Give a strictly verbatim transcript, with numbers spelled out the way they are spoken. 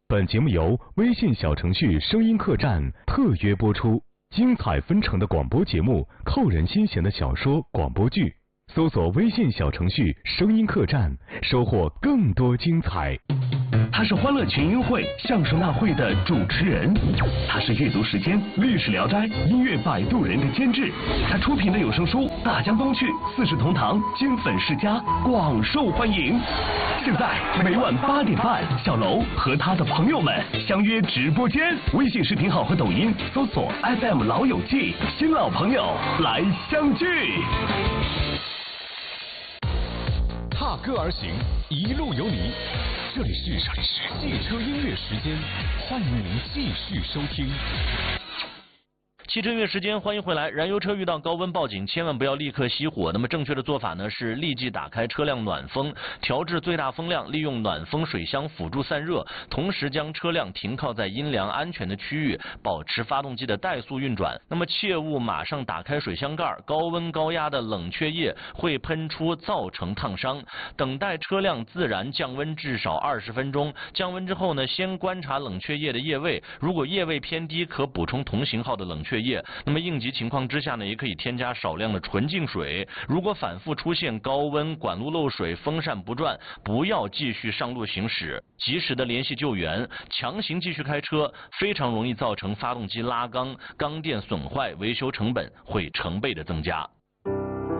本节目由微信小程序声音客栈特约播出，精彩纷呈的广播节目，扣人心弦的小说广播剧，搜索微信小程序声音客栈，收获更多精彩。 他是欢乐群英会相声大会的主持人，他是阅读时间历史聊斋音乐摆渡人的监制，他出品的有声书《大江东去》《四世同堂》金粉世家广受欢迎。现在每晚八点半，小楼和他的朋友们相约直播间，微信视频号和抖音搜索 F M 老友记，新老朋友来相聚。 踏歌而行，一路有你。这里是这里是汽车音乐时间，欢迎您继续收听。 汽车音乐时间，欢迎回来。燃油车遇到高温报警，千万不要立刻熄火。那么正确的做法呢是立即打开车辆暖风，调至最大风量，利用暖风水箱辅助散热，同时将车辆停靠在阴凉安全的区域，保持发动机的怠速运转。那么切勿马上打开水箱盖，高温高压的冷却液会喷出，造成烫伤。等待车辆自然降温至少二十分钟。降温之后呢，先观察冷却液的液位，如果液位偏低，可补充同型号的冷却液。那么应急情况之下呢，也可以添加少量的纯净水。如果反复出现高温、管路漏水、风扇不转，不要继续上路行驶，及时的联系救援。强行继续开车，非常容易造成发动机拉缸、缸垫损坏，维修成本会成倍的增加。